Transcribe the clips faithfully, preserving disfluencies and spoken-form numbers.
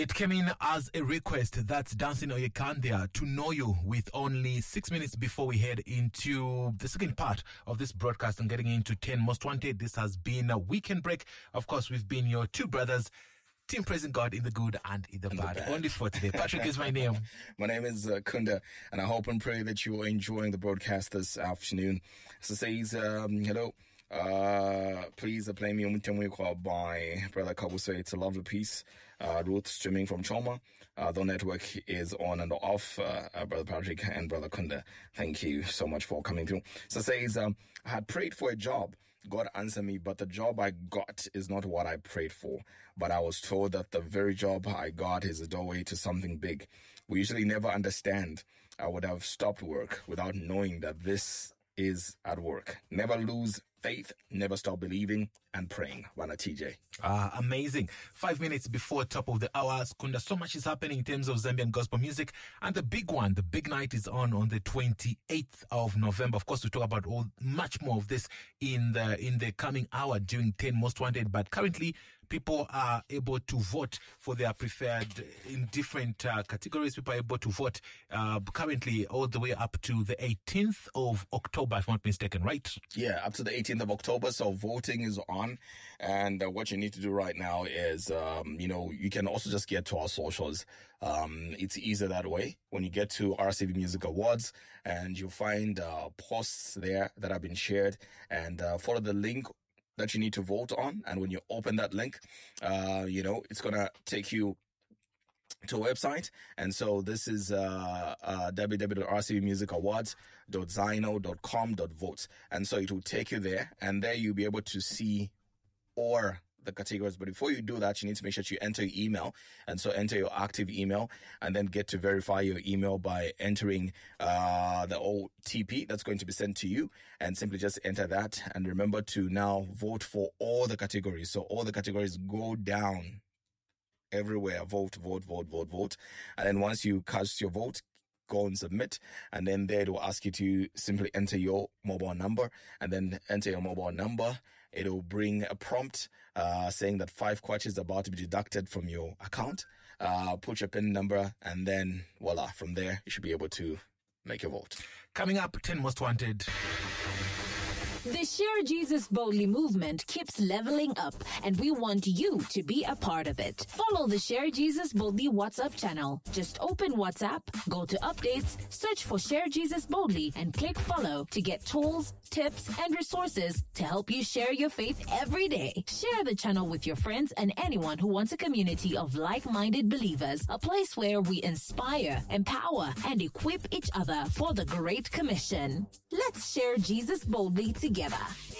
It came in as a request. That's Dancing Oyekandia, To Know You, with only six minutes before we head into the second part of this broadcast and getting into ten Most Wanted. This has been a weekend break. Of course, we've been your two brothers, team praising God in the good and in the, and bad. the bad. Only for today. Patrick is my name. My name is uh, Kunda, and I hope and pray that you are enjoying the broadcast this afternoon. So says, um, hello. Uh, please uh, play me Umtemwikwa by Brother Kabuso. It's a lovely piece. Uh, Ruth streaming from Choma. Uh, the network is on and off. Uh, uh, Brother Patrick and Brother Kunda, thank you so much for coming through. So it says, um, I had prayed for a job. God answered me, but the job I got is not what I prayed for. But I was told that the very job I got is a doorway to something big. We usually never understand. I would have stopped work without knowing that this is at work. Never lose faith, never stop believing and praying. Wana T J. Ah, amazing. Five minutes before top of the hour, Kunda, so much is happening in terms of Zambian gospel music. And the big one, the big night is on on the twenty-eighth of November. Of course, we talk about all much more of this in the in the coming hour during ten Most Wanted. But currently, people are able to vote for their preferred in different uh, categories. People are able to vote uh, currently all the way up to the eighteenth of October, if I'm not mistaken, right? Yeah, up to the eighteenth of October. So voting is on. And uh, what you need to do right now is, um, you know, you can also just get to our socials. Um, it's easier that way. When you get to R C V Music Awards, and you'll find uh, posts there that have been shared, and uh, follow the link that you need to vote on. And when you open that link, uh, you know, it's going to take you to a website. And so this is uh, uh, w w w dot r c v music awards dot zino dot com dot vote. And so it will take you there, and there you'll be able to see all the categories. But before you do that, you need to make sure that you enter your email. And so enter your active email, and then get to verify your email by entering uh, the O T P that's going to be sent to you, and simply just enter that. And remember to now vote for all the categories. So all the categories go down everywhere. Vote, vote, vote, vote, vote. And then once you cast your vote, go and submit. And then there it will ask you to simply enter your mobile number, and then enter your mobile number. It will bring a prompt uh, saying that five kwacha is about to be deducted from your account. Uh, put your PIN number, and then voila, from there you should be able to make your vote. Coming up, ten Most Wanted. The Share Jesus Boldly movement keeps leveling up, and we want you to be a part of it. Follow the Share Jesus Boldly WhatsApp channel. Just open WhatsApp, go to updates, search for Share Jesus Boldly, and click follow to get tools, tips, and resources to help you share your faith every day. Share the channel with your friends and anyone who wants a community of like-minded believers, a place where we inspire, empower, and equip each other for the Great Commission. Let's share Jesus boldly together. Together.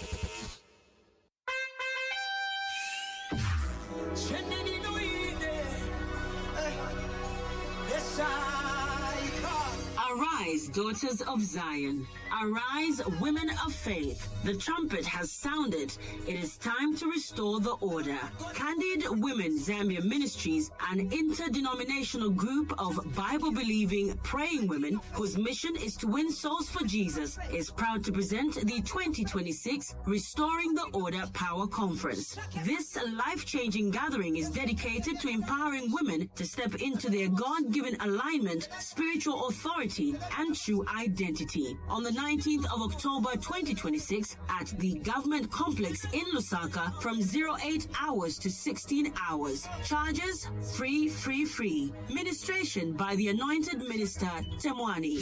Arise, daughters of Zion. Arise, women of faith. The trumpet has sounded. It is time to restore the order. Candid Women Zambia Ministries, an interdenominational group of Bible-believing, praying women whose mission is to win souls for Jesus, is proud to present the twenty twenty-six Restoring the Order Power Conference. This life-changing gathering is dedicated to empowering women to step into their God-given alignment, spiritual authority, and true identity. On the nineteenth of October twenty twenty-six at the Government Complex in Lusaka from oh eight hours to sixteen hours. Charges free, free, free. Ministration by the Anointed Minister Temwani.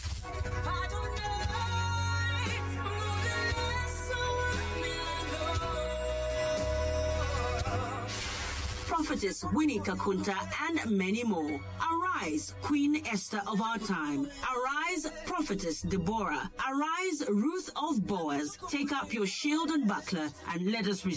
Prophetess Winnie Kakunta, and many more. Arise, Queen Esther of our time. Arise, Prophetess Deborah. Arise, Ruth of Boaz. Take up your shield and buckler, and let us